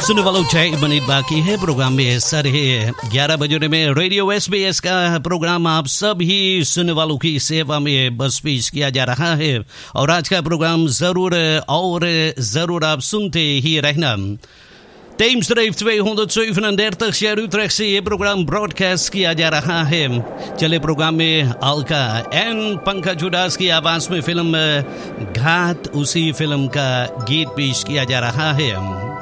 सुनने वालों 6 मिनट बाकी है प्रोग्राम में साढ़े 11 बजे में रेडियो SBS का प्रोग्राम आप सभी सुनने वालों की सेवा में बस पेश किया जा रहा है और आज का प्रोग्राम जरूर आप सुनते ही रहना। Teamstreef 237 शहर उत्तराखंड से ये प्रोग्राम ब्रॉडकास्ट किया जा रहा है। चले प्रोग्राम में अलका एंड पंकज उदास की आवाज में फिल्म घात उसी फिल्म का गीत पेश किया जा रहा है।